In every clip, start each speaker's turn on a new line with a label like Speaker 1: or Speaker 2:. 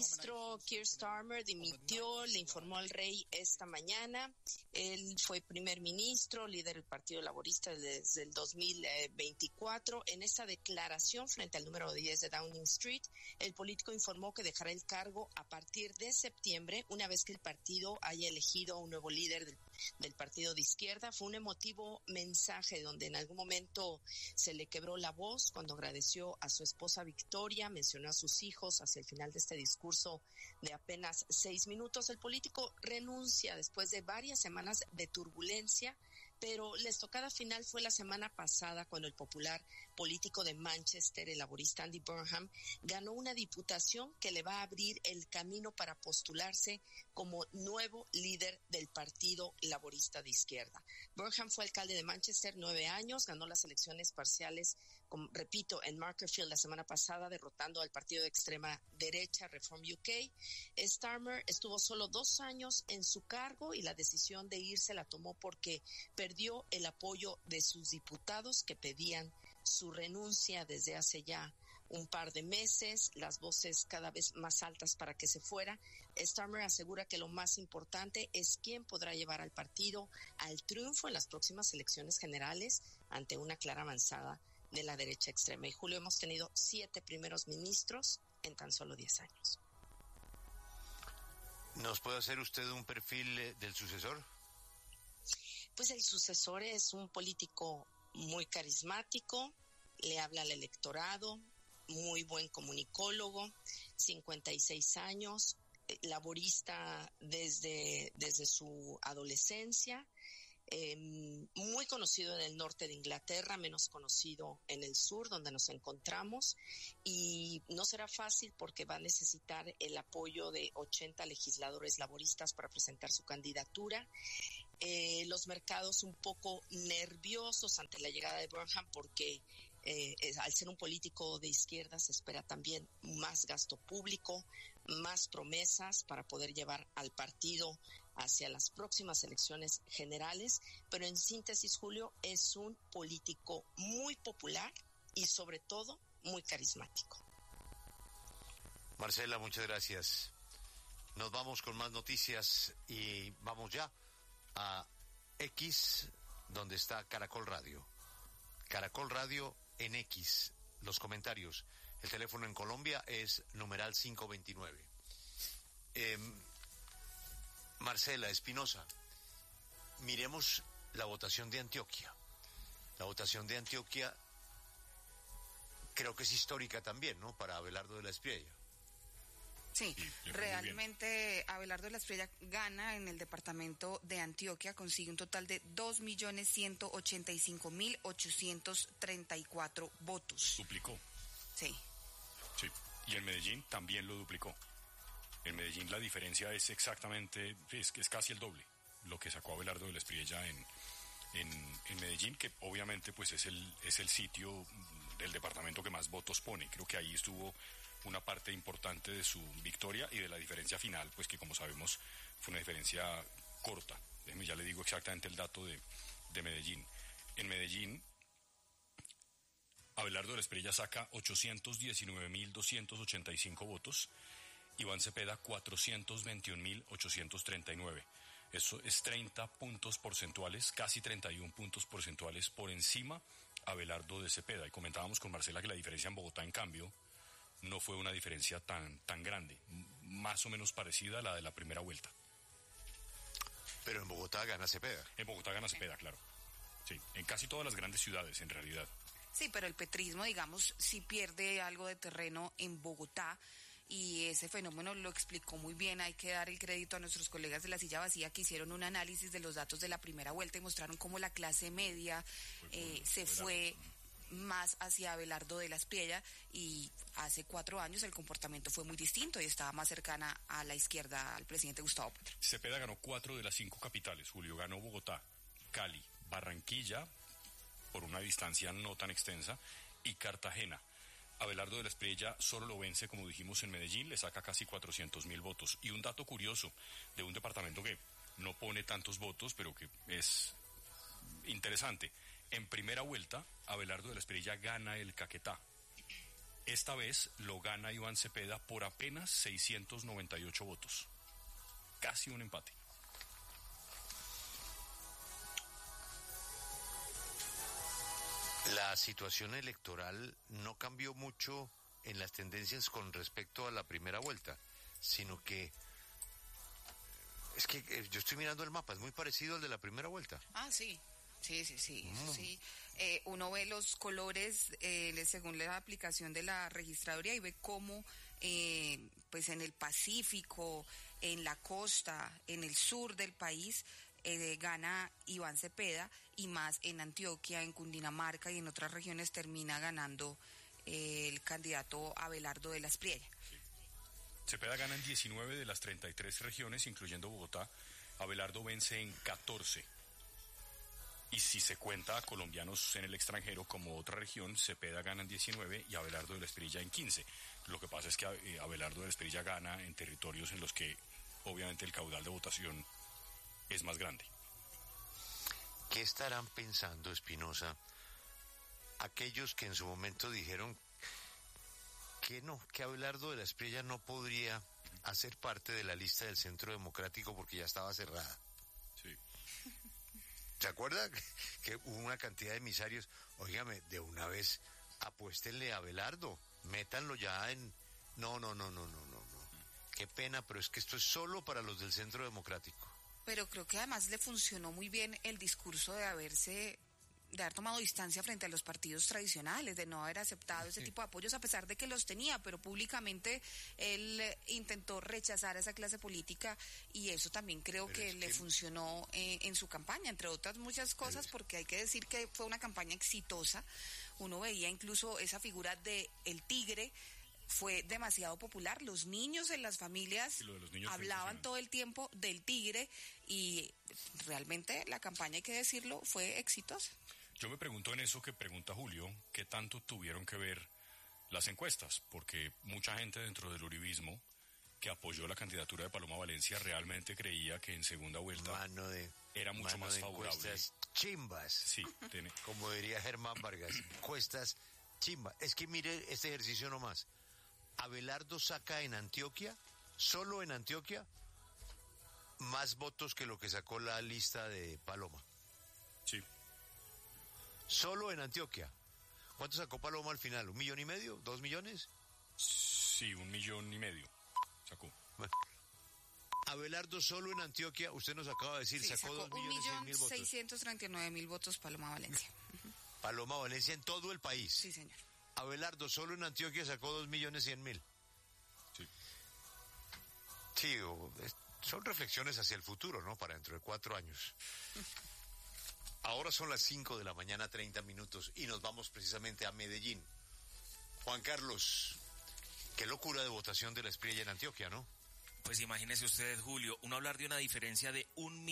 Speaker 1: ministro Keir Starmer dimitió, le informó al rey esta mañana. Él fue primer ministro, líder del Partido Laborista desde el 2024. En esta declaración frente al número 10 de Downing Street, el político informó que dejará el cargo a partir de septiembre, una vez que el partido haya elegido un nuevo líder del partido de izquierda. Fue un emotivo mensaje donde en algún momento se le quebró la voz cuando agradeció a su esposa Victoria, mencionó a sus hijos hacia el final de este discurso de apenas 6 minutos. El político renuncia después de varias semanas de turbulencia, pero la estocada final fue la semana pasada cuando el popular político de Manchester, el laborista Andy Burnham, ganó una diputación que le va a abrir el camino para postularse como nuevo líder del Partido Laborista de Izquierda. Burnham fue alcalde de Manchester 9 años, ganó las elecciones parciales, repito, en Macclesfield la semana pasada, derrotando al partido de extrema derecha Reform UK. Starmer estuvo solo 2 años en su cargo y la decisión de irse la tomó porque perdió el apoyo de sus diputados que pedían su renuncia desde hace ya un par de meses, las voces cada vez más altas para que se fuera. Starmer asegura que lo más importante es quién podrá llevar al partido al triunfo en las próximas elecciones generales ante una clara avanzada de la derecha extrema. Y Julio, hemos tenido 7 primeros ministros en tan solo 10 años.
Speaker 2: ¿Nos puede hacer usted un perfil del sucesor?
Speaker 1: Pues el sucesor es un político muy carismático, le habla al electorado, muy buen comunicólogo, 56 años, laborista desde su adolescencia, muy conocido en el norte de Inglaterra, menos conocido en el sur, donde nos encontramos, y no será fácil porque va a necesitar el apoyo de 80 legisladores laboristas para presentar su candidatura. Los mercados un poco nerviosos ante la llegada de Burnham porque al ser un político de izquierda se espera también más gasto público, más promesas para poder llevar al partido hacia las próximas elecciones generales, pero en síntesis, Julio, es un político muy popular y sobre todo muy carismático.
Speaker 2: Marcela, muchas gracias. Nos vamos con más noticias y vamos ya a X, donde está Caracol Radio. Caracol Radio en X, los comentarios. El teléfono en Colombia es numeral 529. Marcela Espinosa, miremos la votación de Antioquia. La votación de Antioquia creo que es histórica también, ¿no? Para Abelardo de la Espriella.
Speaker 3: Sí, realmente Abelardo de la Espriella gana en el departamento de Antioquia, consigue un total de 2.185.834 votos.
Speaker 4: Duplicó.
Speaker 3: Sí.
Speaker 4: Sí, y en Medellín también lo duplicó. En Medellín la diferencia es exactamente, es casi el doble, lo que sacó Abelardo de la Espriella en Medellín, que obviamente pues es el sitio del departamento que más votos pone. Creo que ahí estuvo una parte importante de su victoria y de la diferencia final, pues que como sabemos fue una diferencia corta. Déjeme, ya le digo exactamente el dato de Medellín. En Medellín, Abelardo de la Espriella saca 819.285 votos, Iván Cepeda 421.839. Eso es 30 puntos porcentuales, casi 31 puntos porcentuales por encima Abelardo de Cepeda. Y comentábamos con Marcela que la diferencia en Bogotá, en cambio, no fue una diferencia tan grande, más o menos parecida a la de la primera vuelta.
Speaker 2: Pero en Bogotá gana Cepeda.
Speaker 4: En Bogotá gana Cepeda, claro. Sí, en casi todas las grandes ciudades, en realidad.
Speaker 3: Sí, pero el petrismo, digamos, sí pierde algo de terreno en Bogotá. Y ese fenómeno lo explicó muy bien. Hay que dar el crédito a nuestros colegas de La Silla Vacía que hicieron un análisis de los datos de la primera vuelta y mostraron cómo la clase media se fue más hacia Abelardo de la Espriella, y hace 4 años el comportamiento fue muy distinto y estaba más cercana a la izquierda, al presidente Gustavo Petro.
Speaker 4: Cepeda ganó 4 de las 5 capitales. Julio ganó Bogotá, Cali, Barranquilla, por una distancia no tan extensa, y Cartagena. Abelardo de la Espriella solo lo vence, como dijimos, en Medellín, le saca casi 400.000 votos. Y un dato curioso de un departamento que no pone tantos votos, pero que es interesante. En primera vuelta, Abelardo de la Espriella gana el Caquetá. Esta vez lo gana Iván Cepeda por apenas 698 votos. Casi un empate.
Speaker 2: La situación electoral no cambió mucho en las tendencias con respecto a la primera vuelta, sino que es que yo estoy mirando el mapa, es muy parecido al de la primera vuelta.
Speaker 3: Ah, sí. Sí. Uno ve los colores según la aplicación de la registraduría y ve cómo pues en el Pacífico, en la costa, en el sur del país gana Iván Cepeda, y más en Antioquia, en Cundinamarca y en otras regiones termina ganando el candidato Abelardo de la Espriella.
Speaker 4: Sí. Cepeda gana en 19 de las 33 regiones, incluyendo Bogotá. Abelardo vence en 14. Y si se cuenta a colombianos en el extranjero como otra región, Cepeda gana en 19 y Abelardo de la Espriella en 15. Lo que pasa es que Abelardo de la Espriella gana en territorios en los que obviamente el caudal de votación es más grande.
Speaker 2: ¿Qué estarán pensando, Espinosa, aquellos que en su momento dijeron que Abelardo de la Espriella no podría hacer parte de la lista del Centro Democrático porque ya estaba cerrada?
Speaker 4: Sí.
Speaker 2: ¿Se acuerda que hubo una cantidad de emisarios? Óigame, de una vez apuéstenle a Abelardo, métanlo ya en... No. Qué pena, pero es que esto es solo para los del Centro Democrático.
Speaker 3: Pero creo que además le funcionó muy bien el discurso de haber tomado distancia frente a los partidos tradicionales, de no haber aceptado ese tipo de apoyos a pesar de que los tenía, pero públicamente él intentó rechazar a esa clase política, y eso también creo que le funcionó en su campaña, entre otras muchas cosas, porque hay que decir que fue una campaña exitosa. Uno veía incluso esa figura de el tigre, fue demasiado popular. Los niños en las familias hablaban todo el tiempo del tigre, y realmente la campaña, hay que decirlo, fue exitosa.
Speaker 4: Yo me pregunto en eso que pregunta Julio, ¿qué tanto tuvieron que ver las encuestas? Porque mucha gente dentro del uribismo que apoyó la candidatura de Paloma Valencia realmente creía que en segunda vuelta era mucho más favorable.
Speaker 2: Chimbas.
Speaker 4: Sí,
Speaker 2: como diría Germán Vargas, encuestas chimbas. Es que mire este ejercicio nomás. Abelardo saca en Antioquia, solo en Antioquia, más votos que lo que sacó la lista de Paloma.
Speaker 4: Sí.
Speaker 2: Solo en Antioquia. ¿Cuánto sacó Paloma al final? ¿1,5 millones? ¿2 millones?
Speaker 4: Sí, 1,5 millones sacó.
Speaker 2: Bueno. Abelardo solo en Antioquia, usted nos acaba de decir, sacó 2.100.000 votos.
Speaker 3: 1.639.000 votos Paloma Valencia.
Speaker 2: Paloma Valencia en todo el país.
Speaker 3: Sí, señor.
Speaker 2: Abelardo solo en Antioquia sacó 2.100.000.
Speaker 4: Sí.
Speaker 2: Sí, son reflexiones hacia el futuro, ¿no? Para dentro de 4 años. Ahora son las 5 de la mañana, 30 minutos, y nos vamos precisamente a Medellín. Juan Carlos, qué locura de votación de la Espriella en Antioquia, ¿no?
Speaker 5: Pues imagínese usted, Julio, uno hablar de una diferencia de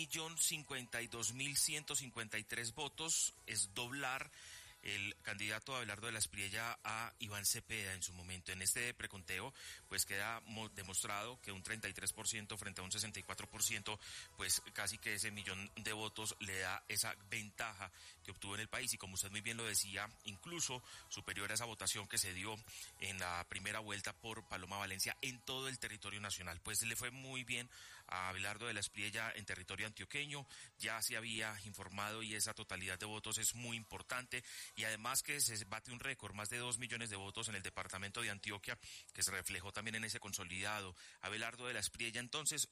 Speaker 5: 1.052.153 votos es doblar el candidato Abelardo de la Espriella a Iván Cepeda en su momento. En este preconteo, pues queda demostrado que un 33% frente a un 64%, pues casi que ese millón de votos le da esa ventaja que obtuvo en el país, y como usted muy bien lo decía, incluso superior a esa votación que se dio en la primera vuelta por Paloma Valencia en todo el territorio nacional. Pues le fue muy bien a Abelardo de la Espriella en territorio antioqueño, ya se había informado, y esa totalidad de votos es muy importante, y además que se bate un récord, más de 2 millones de votos en el departamento de Antioquia, que se reflejó también en ese consolidado. Abelardo de la Espriella, entonces,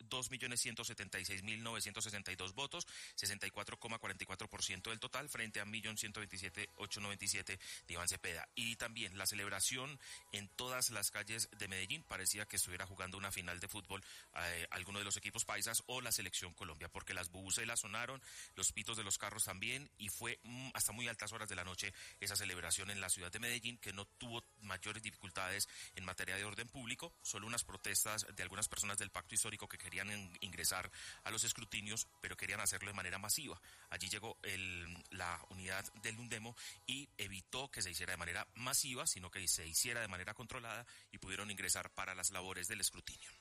Speaker 5: 2.176.962 votos, 64,44% del total, frente a 1.127.897 de Iván Cepeda. Y también la celebración en todas las calles de Medellín, parecía que estuviera jugando una final de fútbol alguno de los equipos paisas o la selección Colombia, porque las bubucelas sonaron, los pitos de los carros también, y fue hasta muy altas horas de la noche esa celebración en la ciudad de Medellín, que no tuvo mayores dificultades en materia de orden público, solo unas protestas de algunas personas del pacto histórico que querían ingresar a los escrutinios, pero querían hacerlo de manera masiva. Allí llegó la unidad del Undemo y evitó que se hiciera de manera masiva, sino que se hiciera de manera controlada, y pudieron ingresar para las labores del escrutinio.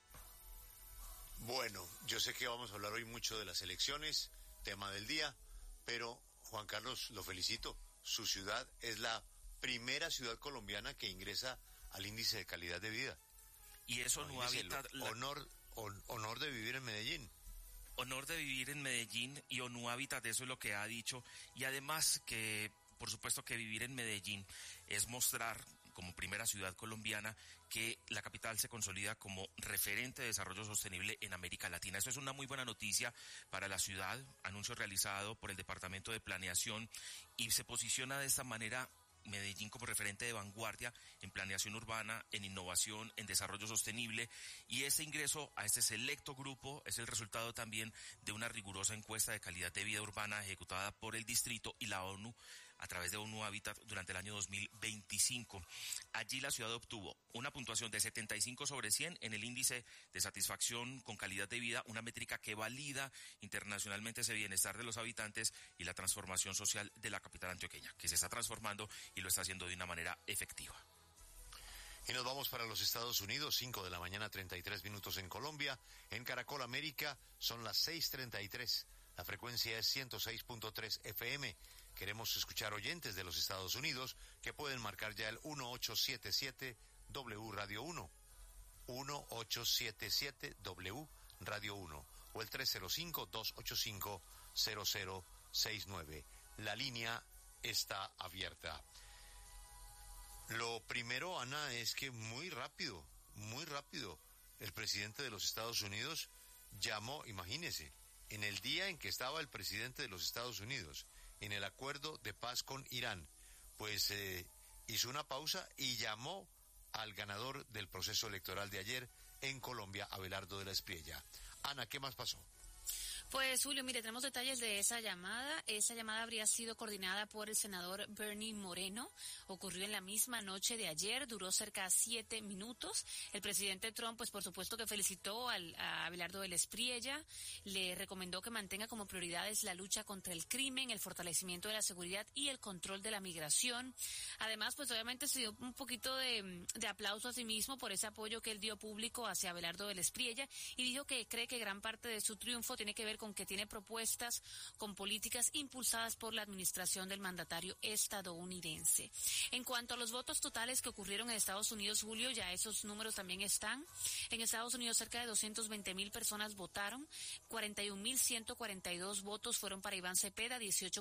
Speaker 2: Bueno, yo sé que vamos a hablar hoy mucho de las elecciones, tema del día, pero Juan Carlos, lo felicito. Su ciudad es la primera ciudad colombiana que ingresa al índice de calidad de vida.
Speaker 5: Y eso no habita...
Speaker 2: Honor de vivir en Medellín.
Speaker 5: Honor de vivir en Medellín y ONU Habitat, eso es lo que ha dicho. Y además que, por supuesto que vivir en Medellín es mostrar, como primera ciudad colombiana, que la capital se consolida como referente de desarrollo sostenible en América Latina. Eso es una muy buena noticia para la ciudad, anuncio realizado por el Departamento de Planeación, y se posiciona de esta manera Medellín como referente de vanguardia en planeación urbana, en innovación, en desarrollo sostenible, y ese ingreso a este selecto grupo es el resultado también de una rigurosa encuesta de calidad de vida urbana ejecutada por el distrito y la ONU a través de ONU Habitat durante el año 2025. Allí la ciudad obtuvo una puntuación de 75 sobre 100 en el índice de satisfacción con calidad de vida, una métrica que valida internacionalmente ese bienestar de los habitantes y la transformación social de la capital antioqueña, que se está transformando y lo está haciendo de una manera efectiva.
Speaker 2: Y nos vamos para los Estados Unidos, 5 de la mañana, 33 minutos en Colombia. En Caracol América son las 6:33. La frecuencia es 106.3 FM. Queremos escuchar oyentes de los Estados Unidos que pueden marcar ya el 1877 W Radio 1, 1877 W Radio 1 o el 305-285-0069. La línea está abierta. Lo primero, Ana, es que muy rápido, el presidente de los Estados Unidos llamó, imagínese, en el día en que estaba el presidente de los Estados Unidos en el acuerdo de paz con Irán, pues hizo una pausa y llamó al ganador del proceso electoral de ayer en Colombia, Abelardo de la Espriella. Ana, ¿qué más pasó?
Speaker 6: Pues Julio, mire, tenemos detalles de esa llamada. Esa llamada habría sido coordinada por el senador Bernie Moreno. Ocurrió en la misma noche de ayer, duró cerca de 7 minutos. El presidente Trump, pues por supuesto que felicitó a Abelardo de la Espriella, le recomendó que mantenga como prioridades la lucha contra el crimen, el fortalecimiento de la seguridad y el control de la migración. Además, pues obviamente se dio un poquito de aplauso a sí mismo por ese apoyo que él dio público hacia Abelardo de la Espriella y dijo que cree que gran parte de su triunfo tiene que ver con que tiene propuestas con políticas impulsadas por la administración del mandatario estadounidense. En cuanto a los votos totales que ocurrieron en Estados Unidos, Julio, ya esos números también están. En Estados Unidos cerca de 220,000 personas votaron, 41,142 votos fueron para Iván Cepeda,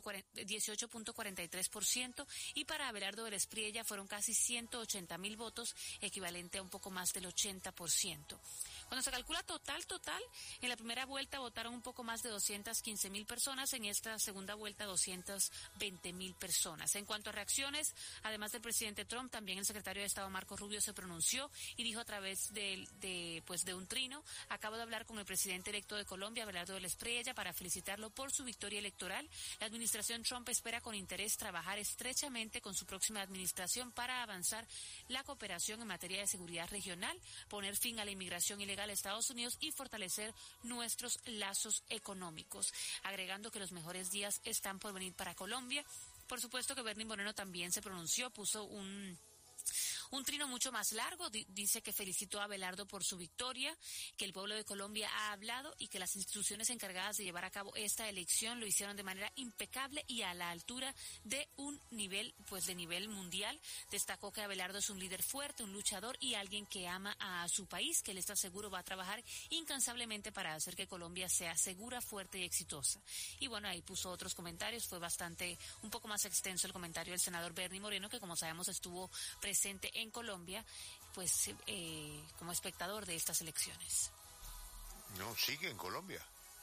Speaker 6: 18.43%, y para Abelardo de la Espriella fueron casi 180,000 votos, equivalente a un poco más del 80%. Cuando se calcula total, en la primera vuelta votaron un poco más de 215,000 personas, en esta segunda vuelta 220,000 personas. En cuanto a reacciones, además del presidente Trump, también el secretario de Estado Marco Rubio se pronunció y dijo a través de un trino: acabo de hablar con el presidente electo de Colombia, Abelardo de la Espriella, para felicitarlo por su victoria electoral. La administración Trump espera con interés trabajar estrechamente con su próxima administración para avanzar la cooperación en materia de seguridad regional, poner fin a la inmigración ilegal a Estados Unidos y fortalecer nuestros lazos económicos, agregando que los mejores días están por venir para Colombia. Por supuesto que Bernie Moreno también se pronunció, puso un trino mucho más largo, dice que felicitó a Abelardo por su victoria, que el pueblo de Colombia ha hablado y que las instituciones encargadas de llevar a cabo esta elección lo hicieron de manera impecable y a la altura de un nivel mundial. Destacó que Abelardo es un líder fuerte, un luchador y alguien que ama a su país, que él está seguro va a trabajar incansablemente para hacer que Colombia sea segura, fuerte y exitosa. Y bueno, ahí puso otros comentarios, fue un poco más extenso el comentario del senador Bernie Moreno, que como sabemos estuvo presente en Colombia, pues como espectador de estas elecciones.
Speaker 2: No, sigue en Colombia.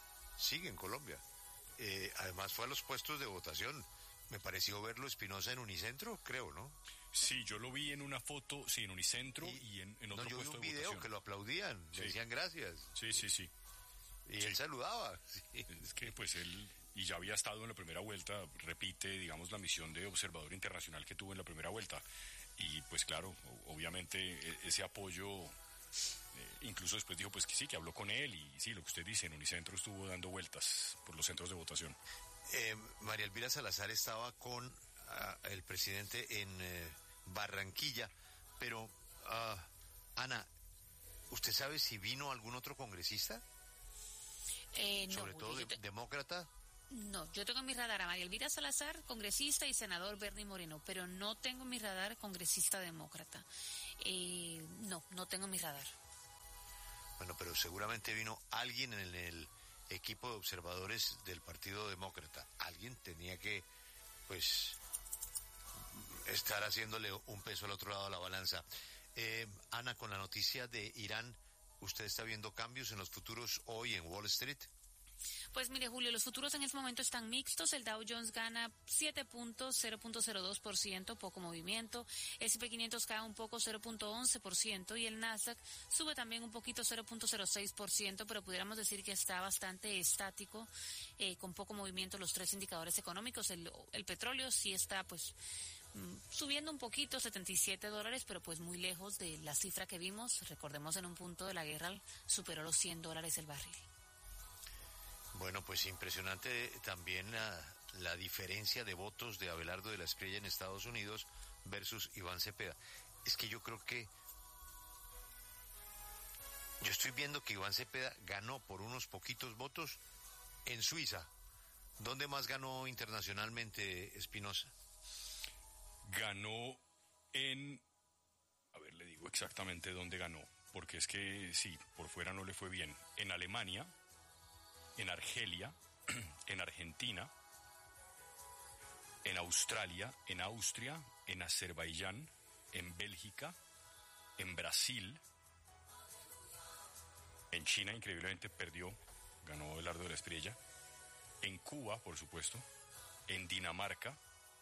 Speaker 2: Además fue a los puestos de votación. Me pareció verlo Espinosa en Unicentro, creo, ¿no?
Speaker 4: Sí, yo lo vi en una foto, sí, en Unicentro y en otro puesto de votación.
Speaker 2: Yo vi un video que lo aplaudían, le decían gracias.
Speaker 4: Sí.
Speaker 2: Y él saludaba. Sí.
Speaker 4: Es que pues él, y ya había estado en la primera vuelta, repite, digamos, la misión de observador internacional que tuvo en la primera vuelta. Y pues claro, obviamente ese apoyo, incluso después dijo pues que sí, que habló con él y sí, lo que usted dice, en Unicentro estuvo dando vueltas por los centros de votación.
Speaker 2: María Elvira Salazar estaba con el presidente en Barranquilla, pero Ana, ¿usted sabe si vino algún otro congresista?
Speaker 6: No,
Speaker 2: sobre todo demócrata.
Speaker 6: No, yo tengo en mi radar a María Elvira Salazar, congresista, y senador Bernie Moreno, pero no tengo en mi radar congresista demócrata. No tengo en mi radar.
Speaker 2: Bueno, pero seguramente vino alguien en el equipo de observadores del Partido Demócrata. Alguien tenía que, pues, estar haciéndole un peso al otro lado de la balanza. Ana, con la noticia de Irán, ¿usted está viendo cambios en los futuros hoy en Wall Street?
Speaker 6: Pues mire, Julio, los futuros en este momento están mixtos. El Dow Jones gana 7 puntos, 0.02%, poco movimiento. El S&P 500 cae un poco, 0.11%, y el Nasdaq sube también un poquito, 0.06%, pero pudiéramos decir que está bastante estático, con poco movimiento los tres indicadores económicos. El petróleo sí está, pues, subiendo un poquito, $77, pero pues muy lejos de la cifra que vimos. Recordemos, en un punto de la guerra superó los $100 el barril.
Speaker 2: Bueno, pues impresionante también la diferencia de votos de Abelardo de la Espriella en Estados Unidos versus Iván Cepeda. Es que yo creo que yo estoy viendo que Iván Cepeda ganó por unos poquitos votos en Suiza. ¿Dónde más ganó internacionalmente, Espinosa?
Speaker 4: Ganó a ver, le digo exactamente dónde ganó, porque es que sí, por fuera no le fue bien. En Alemania, en Argelia, en Argentina, en Australia, en Austria, en Azerbaiyán, en Bélgica, en Brasil, en China increíblemente perdió, ganó Abelardo de la Espriella, en Cuba, por supuesto, en Dinamarca.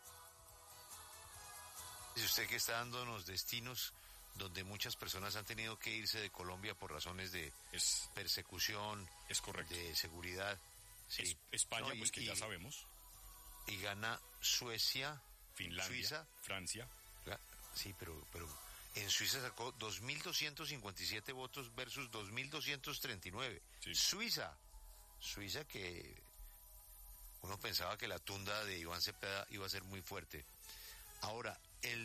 Speaker 2: Dice usted que está dándonos destinos donde muchas personas han tenido que irse de Colombia por razones de persecución,
Speaker 4: es correcto,
Speaker 2: de seguridad. Sí.
Speaker 4: España, pues que ya sabemos.
Speaker 2: Y gana Suecia,
Speaker 4: Finlandia,
Speaker 2: Suiza,
Speaker 4: Francia.
Speaker 2: Sí, pero en Suiza sacó 2.257 votos versus 2.239. Sí. Suiza que uno pensaba que la tunda de Iván Cepeda iba a ser muy fuerte. Ahora,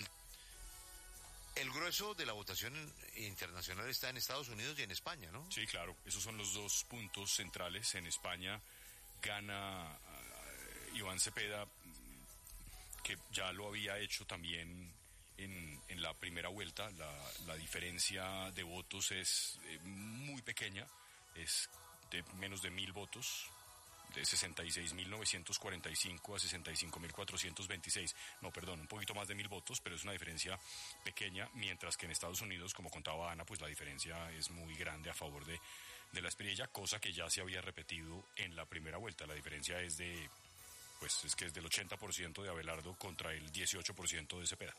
Speaker 2: el grueso de la votación internacional está en Estados Unidos y en España, ¿no?
Speaker 4: Sí, claro, esos son los dos puntos centrales. En España gana Iván Cepeda, que ya lo había hecho también en la primera vuelta. La diferencia de votos es muy pequeña, es de menos de 1.000 votos, de 66.945 a 65.426. No, perdón, un poquito más de 1.000 votos, pero es una diferencia pequeña, mientras que en Estados Unidos, como contaba Ana, pues la diferencia es muy grande a favor de la Espriella, cosa que ya se había repetido en la primera vuelta. La diferencia es del 80% de Abelardo contra el 18% de Cepeda.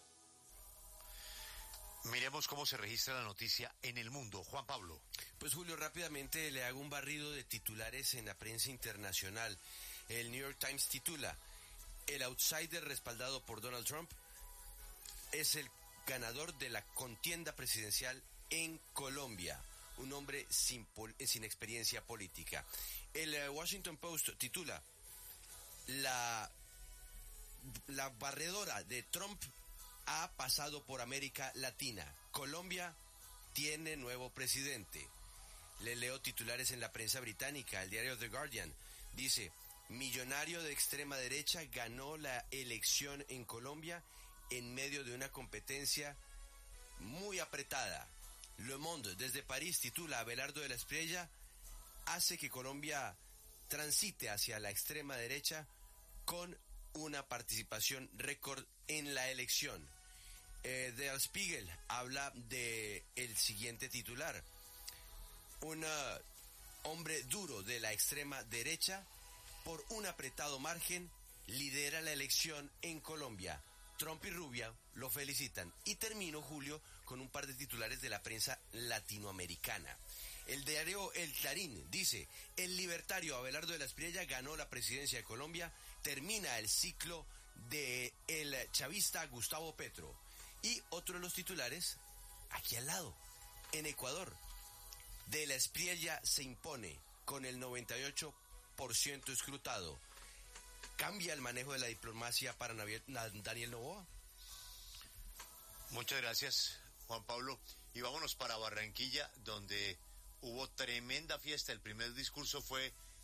Speaker 2: Miremos cómo se registra la noticia en el mundo. Juan Pablo.
Speaker 7: Pues Julio, rápidamente le hago un barrido de titulares en la prensa internacional. El New York Times titula: el outsider respaldado por Donald Trump es el ganador de la contienda presidencial en Colombia. Un hombre sin experiencia política. El Washington Post titula: la barredora de Trump ha pasado por América Latina. Colombia tiene nuevo presidente. Le leo titulares en la prensa británica. El diario The Guardian dice: millonario de extrema derecha ganó la elección en Colombia en medio de una competencia muy apretada. Le Monde desde París titula: Abelardo de la Espriella hace que Colombia transite hacia la extrema derecha con una participación récord en la elección. Der Spiegel habla de el siguiente titular: un hombre duro de la extrema derecha, por un apretado margen, lidera la elección en Colombia. Trump y Rubio lo felicitan. Y termino, Julio, con un par de titulares de la prensa latinoamericana. El diario El Clarín dice: el libertario Abelardo de la Espriella ganó la presidencia de Colombia, termina el ciclo de el chavista Gustavo Petro. Y otro de los titulares, aquí al lado, en Ecuador: de la Espriella se impone con el 98% escrutado. ¿Cambia el manejo de la diplomacia para Daniel Noboa?
Speaker 2: Muchas gracias, Juan Pablo. Y vámonos para Barranquilla, donde hubo tremenda fiesta. El primer discurso fue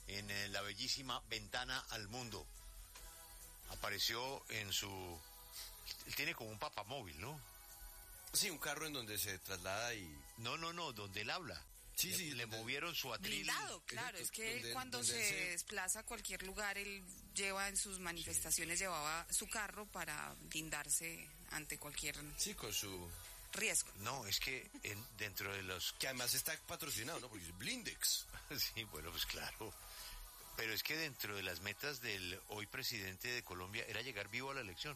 Speaker 2: en la bellísima Ventana al Mundo. Apareció en su... Él tiene como un papamóvil, ¿no?
Speaker 7: Sí, un carro en donde se traslada y...
Speaker 2: No, donde él habla.
Speaker 7: Sí, sí.
Speaker 2: Le movieron su atril.
Speaker 3: Blindado, claro, es que él cuando se desplaza a cualquier lugar, él lleva en sus manifestaciones, llevaba su carro para blindarse ante cualquier...
Speaker 7: Sí, con su...
Speaker 3: riesgo.
Speaker 2: No, es que dentro de los...
Speaker 7: Que además está patrocinado, ¿no? Porque es Blindex.
Speaker 2: Sí, bueno, pues claro. Pero es que dentro de las metas del hoy presidente de Colombia era llegar vivo a la elección.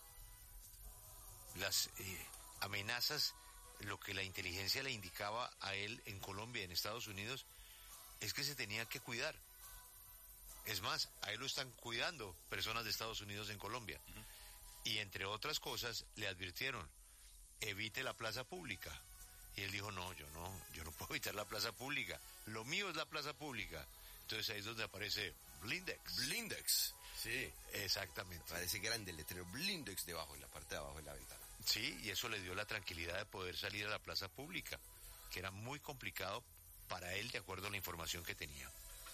Speaker 2: Las amenazas, lo que la inteligencia le indicaba a él en Colombia y en Estados Unidos, es que se tenía que cuidar. Es más, a él lo están cuidando personas de Estados Unidos en Colombia. Y entre otras cosas, le advirtieron, evite la plaza pública. Y él dijo, no, yo no puedo evitar la plaza pública. Lo mío es la plaza pública. Entonces ahí es donde aparece Blindex.
Speaker 7: Blindex. Sí.
Speaker 2: Exactamente.
Speaker 7: Parece grande el letrero Blindex debajo, en la parte de abajo de la ventana.
Speaker 2: Sí, y eso le dio la tranquilidad de poder salir a la plaza pública, que era muy complicado para él de acuerdo a la información que tenía.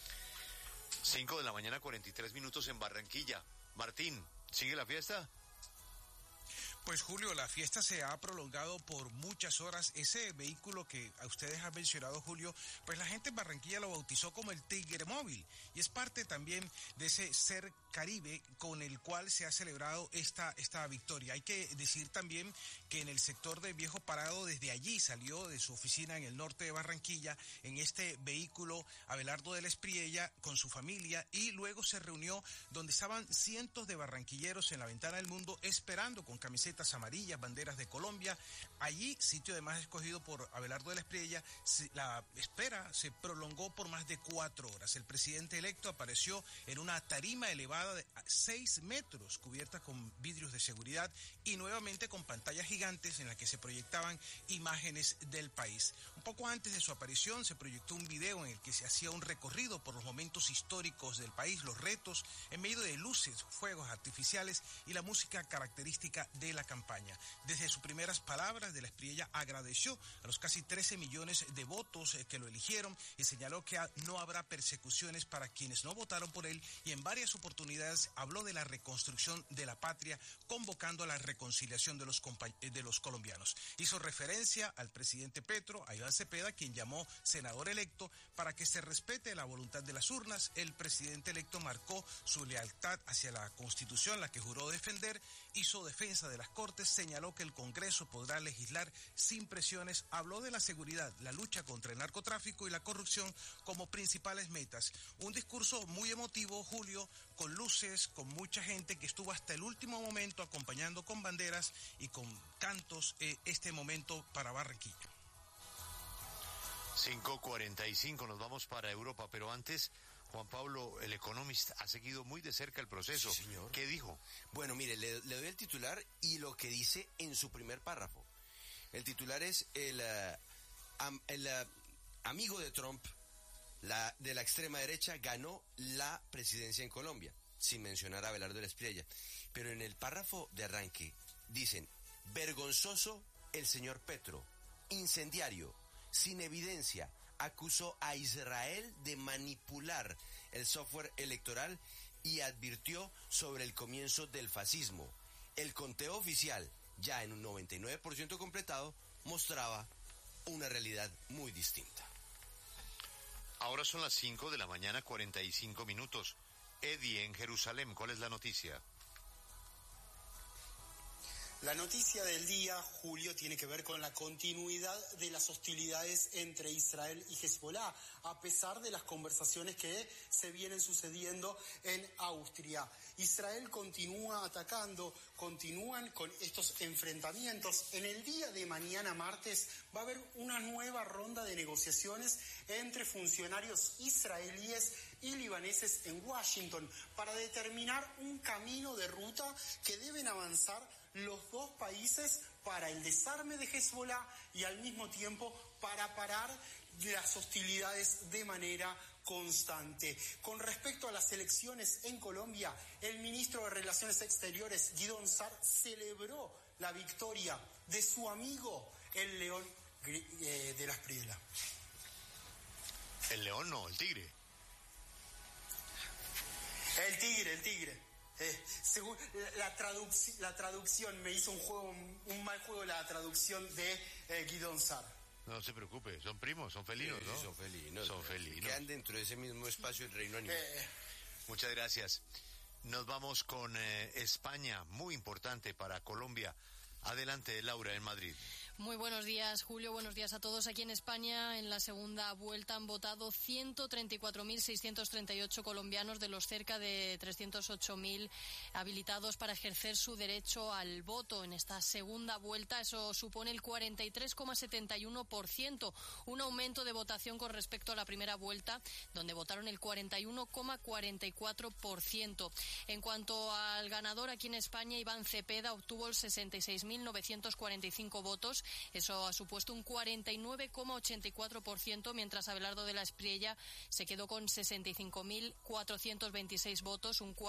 Speaker 2: 5:43 a.m. en Barranquilla. Martín, ¿sigue la fiesta?
Speaker 8: Pues Julio, la fiesta se ha prolongado por muchas horas. Ese vehículo que a ustedes han mencionado, Julio, pues la gente en Barranquilla lo bautizó como el Tigre Móvil y es parte también de ese ser Caribe con el cual se ha celebrado esta victoria. Hay que decir también que en el sector de Viejo Parado, desde allí salió de su oficina en el norte de Barranquilla en este vehículo Abelardo de la Espriella con su familia y luego se reunió donde estaban cientos de barranquilleros en la Ventana del Mundo esperando con camisetas amarillas, banderas de Colombia. Allí, sitio además escogido por Abelardo de la Espriella, la espera se prolongó por más de 4 horas. El presidente electo apareció en una tarima elevada de 6 metros, cubierta con vidrios de seguridad y nuevamente con pantallas gigantes en las que se proyectaban imágenes del país. Un poco antes de su aparición se proyectó un video en el que se hacía un recorrido por los momentos históricos del país, los retos, en medio de luces, fuegos artificiales y la música característica de la campaña. Desde sus primeras palabras, de la Espriella agradeció a los casi 13 millones de votos que lo eligieron y señaló que no habrá persecuciones para quienes no votaron por él y en varias oportunidades habló de la reconstrucción de la patria, convocando a la reconciliación de los colombianos. Hizo referencia al presidente Petro, a Iván Cepeda, quien llamó senador electo, para que se respete la voluntad de las urnas. El presidente electo marcó su lealtad hacia la Constitución, la que juró defender, hizo defensa de las Cortes, señaló que el Congreso podrá legislar sin presiones, habló de la seguridad, la lucha contra el narcotráfico y la corrupción como principales metas. Un discurso muy emotivo, Julio, con luces, con mucha gente que estuvo hasta el último momento acompañando con banderas y con cantos este momento para Barranquilla.
Speaker 2: 5:45, nos vamos para Europa, pero antes, Juan Pablo, el Economist, ha seguido muy de cerca el proceso.
Speaker 7: Sí, señor.
Speaker 2: ¿Qué dijo?
Speaker 7: Bueno, mire, le doy el titular y lo que dice en su primer párrafo. El titular es el amigo de Trump, de la extrema derecha, ganó la presidencia en Colombia, sin mencionar a Abelardo de la Espriella. Pero en el párrafo de arranque dicen, vergonzoso el señor Petro, incendiario, sin evidencia, acusó a Israel de manipular el software electoral y advirtió sobre el comienzo del fascismo. El conteo oficial, ya en un 99% completado, mostraba una realidad muy distinta.
Speaker 2: Ahora son las 5:45 a.m. Eddie, en Jerusalén, ¿cuál es la noticia?
Speaker 9: La noticia del día, Julio, tiene que ver con la continuidad de las hostilidades entre Israel y Hezbollah, a pesar de las conversaciones que se vienen sucediendo en Austria. Israel continúa atacando, continúan con estos enfrentamientos. En el día de mañana, martes, va a haber una nueva ronda de negociaciones entre funcionarios israelíes y libaneses en Washington para determinar un camino de ruta que deben avanzar los dos países para el desarme de Hezbollah y al mismo tiempo para parar las hostilidades de manera constante. Con respecto a las elecciones en Colombia, el ministro de Relaciones Exteriores, Guidón Sar, celebró la victoria de su amigo, el León de la Espriella.
Speaker 2: El león no, el tigre.
Speaker 9: El tigre. Según la traducción me hizo un mal juego la traducción de Guidón Sar.
Speaker 2: No se preocupe, son primos, son felinos, ¿no?
Speaker 7: Son felinos.
Speaker 2: Son felinos.
Speaker 7: Quedan dentro de ese mismo espacio del reino animal.
Speaker 2: Muchas gracias. Nos vamos con España, muy importante para Colombia. Adelante, Laura, en Madrid.
Speaker 10: Muy buenos días, Julio. Buenos días a todos. Aquí en España, en la segunda vuelta, han votado 134.638 colombianos de los cerca de 308.000 habilitados para ejercer su derecho al voto en esta segunda vuelta. Eso supone el 43,71%, un aumento de votación con respecto a la primera vuelta, donde votaron el 41,44%. En cuanto al ganador aquí en España, Iván Cepeda obtuvo el 66.945 votos. Eso ha supuesto un 49,84%, mientras Abelardo de la Espriella se quedó con 65.426 votos, un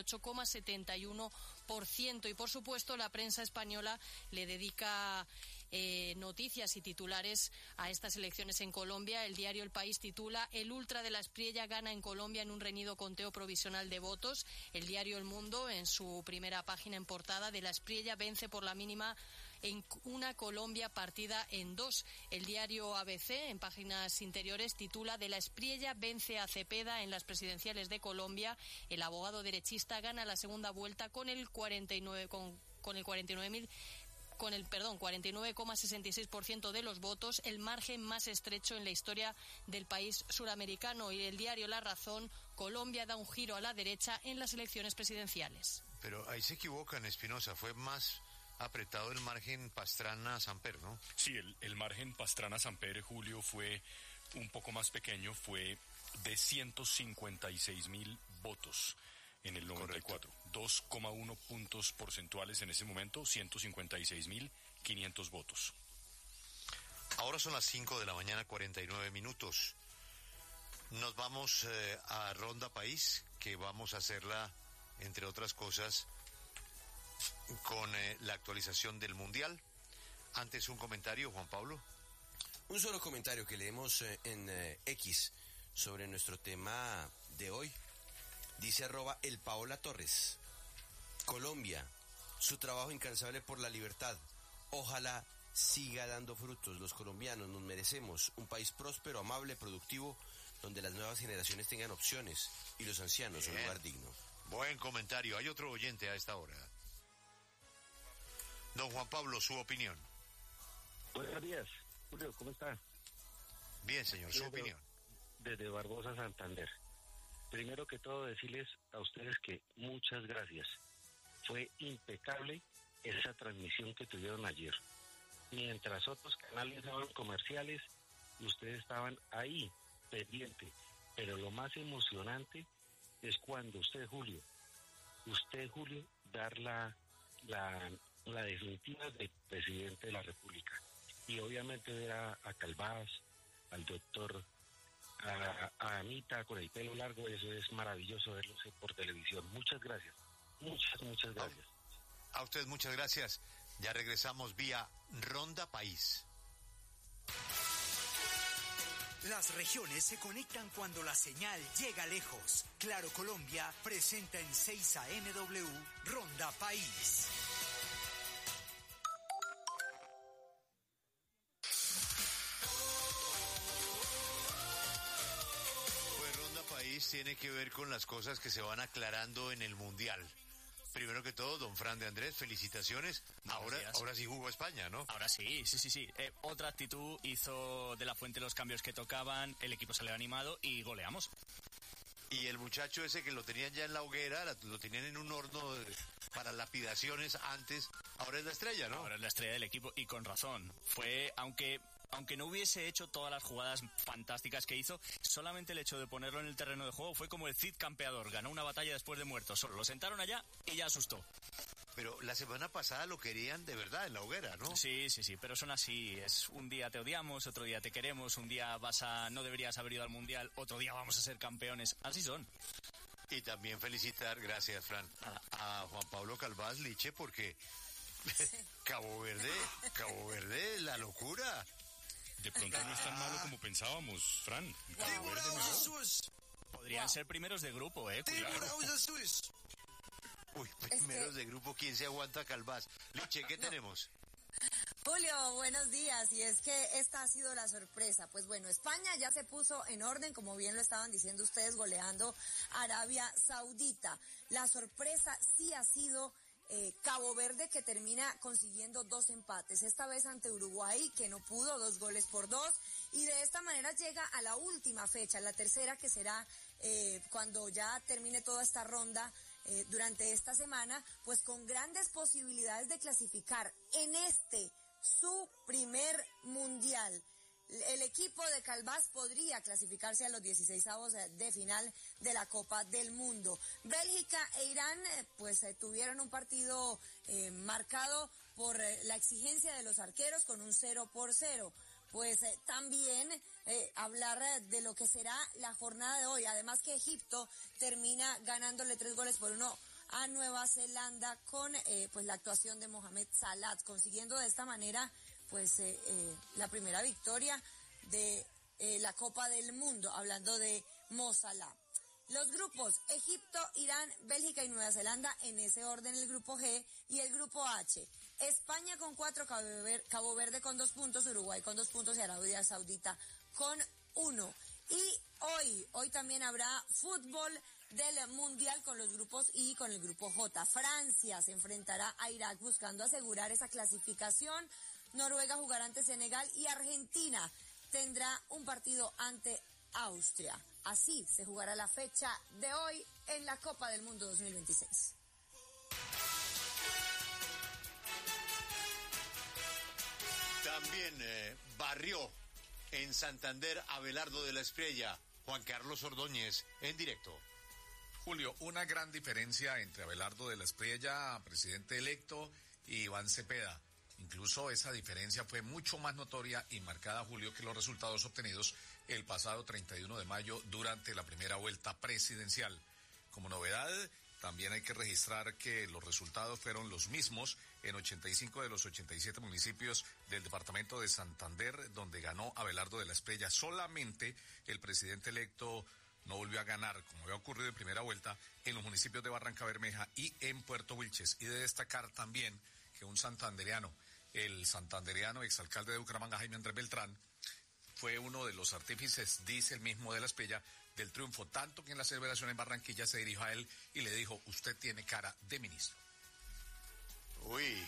Speaker 10: 48,71%. Y, por supuesto, la prensa española le dedica noticias y titulares a estas elecciones en Colombia. El diario El País titula: El ultra de la Espriella gana en Colombia en un reñido conteo provisional de votos. El diario El Mundo, en su primera página en portada, de la Espriella vence por la mínima en una Colombia partida en dos. El diario ABC, en páginas interiores, titula: De la Espriella vence a Cepeda en las presidenciales de Colombia. El abogado derechista gana la segunda vuelta con el 49,66% de los votos, el margen más estrecho en la historia del país suramericano. Y el diario La Razón: Colombia da un giro a la derecha en las elecciones presidenciales.
Speaker 2: Pero ahí se equivocan, Espinosa, fue más apretado el margen Pastrana-Samper, ¿no?
Speaker 4: Sí, el margen Pastrana-Samper, Julio, fue un poco más pequeño, fue de 156.000 votos en el 94. 2,1 puntos porcentuales en ese momento, 156.500 votos.
Speaker 2: Ahora son las 5 de la mañana, 49 minutos. Nos vamos a Ronda País, que vamos a hacerla, entre otras cosas, con la actualización del Mundial. Antes, un comentario, Juan Pablo.
Speaker 7: Un solo comentario que leemos en X sobre nuestro tema de hoy. Dice @elPaolaTorres: Colombia, su trabajo incansable por la libertad. Ojalá siga dando frutos. Los colombianos nos merecemos un país próspero, amable, productivo, donde las nuevas generaciones tengan opciones y los ancianos un lugar digno.
Speaker 2: Buen comentario. Hay otro oyente a esta hora. Don Juan Pablo, su opinión.
Speaker 11: Buenos días, Julio, ¿cómo está?
Speaker 2: Bien, señor, su opinión.
Speaker 11: Desde Barbosa, Santander. Primero que todo, decirles a ustedes que muchas gracias. Fue impecable esa transmisión que tuvieron ayer. Mientras otros canales daban comerciales, ustedes estaban ahí, pendiente. Pero lo más emocionante es cuando usted, Julio, dar la definitiva del presidente de la República. Y obviamente ver a Calvás, al doctor, a Anita con el pelo largo, eso es maravilloso verlo por televisión. Muchas gracias. Muchas gracias.
Speaker 2: A usted muchas gracias. Ya regresamos vía Ronda País.
Speaker 12: Las regiones se conectan cuando la señal llega lejos. Claro Colombia presenta en 6 AMW Ronda País.
Speaker 2: Pues Ronda País tiene que ver con las cosas que se van aclarando en el Mundial. Primero que todo, don Fran de Andrés, felicitaciones. Ahora sí jugó España, ¿no?
Speaker 13: Ahora sí. Otra actitud, hizo De la Fuente los cambios que tocaban, el equipo salió animado y goleamos.
Speaker 2: Y el muchacho ese que lo tenían ya en la hoguera, lo tenían en un horno para lapidaciones antes, ahora es la estrella, ¿no?
Speaker 13: Ahora es la estrella del equipo y con razón. Fue, aunque no hubiese hecho todas las jugadas fantásticas que hizo, solamente el hecho de ponerlo en el terreno de juego fue como el Cid campeador, ganó una batalla después de muerto, solo lo sentaron allá y ya asustó.
Speaker 2: Pero la semana pasada lo querían de verdad en la hoguera, ¿no?
Speaker 13: Sí, pero son así, es un día te odiamos, otro día te queremos, un día no deberías haber ido al Mundial, otro día vamos a ser campeones, así son.
Speaker 2: Y también felicitar, gracias Fran, a Juan Pablo Calvás Liche, porque Cabo Verde, la locura.
Speaker 4: De pronto no es tan malo como pensábamos, Fran. Cabo Verde mejor.
Speaker 13: Podrían ser primeros de grupo, cuidado.
Speaker 2: Uy, primeros de grupo, ¿quién se aguanta Calvás? Liche, ¿qué tenemos?
Speaker 14: Julio, buenos días. Y es que esta ha sido la sorpresa. Pues bueno, España ya se puso en orden, como bien lo estaban diciendo ustedes, goleando a Arabia Saudita. La sorpresa sí ha sido Cabo Verde, que termina consiguiendo 2 empates, esta vez ante Uruguay, que no pudo, 2-2, y de esta manera llega a la última fecha, la tercera, que será cuando ya termine toda esta ronda durante esta semana, pues con grandes posibilidades de clasificar en su primer mundial. El equipo de Calvás podría clasificarse a los 16avos de final de la Copa del Mundo. Bélgica e Irán pues tuvieron un partido marcado por la exigencia de los arqueros con un 0-0. Pues también hablar de lo que será la jornada de hoy. Además que Egipto termina ganándole 3-1 a Nueva Zelanda con pues la actuación de Mohamed Salah, consiguiendo de esta manera pues la primera victoria de la Copa del Mundo, hablando de Mo Salah. Los grupos: Egipto, Irán, Bélgica y Nueva Zelanda, en ese orden el grupo G, y el grupo H: España con 4, Cabo Verde con 2 puntos, Uruguay con 2 puntos y Arabia Saudita con 1. Y hoy también habrá fútbol del Mundial con los grupos I y con el grupo J. Francia se enfrentará a Irak buscando asegurar esa clasificación. Noruega jugará ante Senegal y Argentina tendrá un partido ante Austria. Así se jugará la fecha de hoy en la Copa del Mundo 2026.
Speaker 2: También barrió en Santander Abelardo de la Espriella. Juan Carlos Ordóñez, en directo.
Speaker 15: Julio, una gran diferencia entre Abelardo de la Espriella, presidente electo, y Iván Cepeda. Incluso esa diferencia fue mucho más notoria y marcada, Julio, que los resultados obtenidos el pasado 31 de mayo durante la primera vuelta presidencial. Como novedad, también hay que registrar que los resultados fueron los mismos en 85 de los 87 municipios del departamento de Santander, donde ganó Abelardo de la Espriella. Solamente el presidente electo no volvió a ganar, como había ocurrido en primera vuelta, en los municipios de Barranca Bermeja y en Puerto Wilches. Y de destacar también que un santandereano, el santandereano exalcalde de Bucaramanga, Jaime Andrés Beltrán, fue uno de los artífices, dice el mismo de la Espriella, del triunfo, tanto que en la celebración en Barranquilla se dirigió a él y le dijo: usted tiene cara de ministro.
Speaker 2: Uy.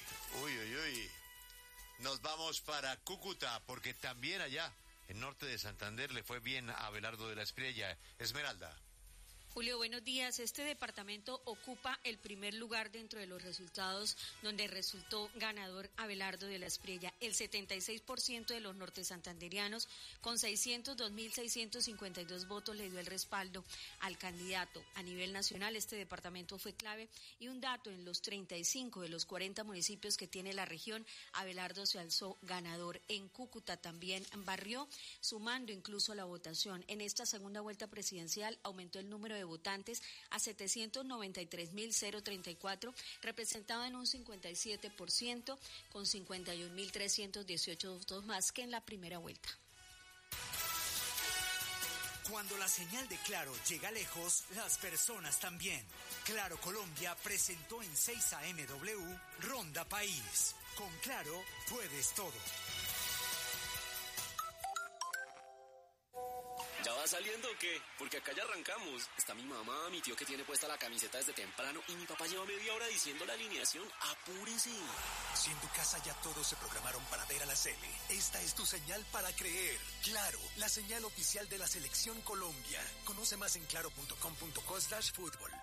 Speaker 2: Nos vamos para Cúcuta, porque también allá, en norte de Santander, le fue bien a Abelardo de la Espriella. Esmeralda.
Speaker 16: Julio, buenos días. Este departamento ocupa el primer lugar dentro de los resultados, donde resultó ganador Abelardo de la Espriella. El 76% de los nortesantanderianos, con 602.652 votos, le dio el respaldo al candidato. A nivel nacional, este departamento fue clave, y un dato: en los 35 de los 40 municipios que tiene la región, Abelardo se alzó ganador. En Cúcuta también barrió, sumando incluso la votación. En esta segunda vuelta presidencial aumentó el número de votantes a 793.034, representado en un 57%, con 51.318 votos más que en la primera vuelta.
Speaker 12: Cuando la señal de Claro llega lejos, las personas también. Claro Colombia presentó en 6 AMW Ronda País. Con Claro puedes todo.
Speaker 17: ¿Ya va saliendo o qué? Porque acá ya arrancamos. Está mi mamá, mi tío que tiene puesta la camiseta desde temprano, y mi papá lleva media hora diciendo la alineación. ¡Apúrese!
Speaker 12: Si en tu casa ya todos se programaron para ver a la Sele, esta es tu señal para creer. Claro, la señal oficial de la Selección Colombia. Conoce más en claro.com.co/fútbol.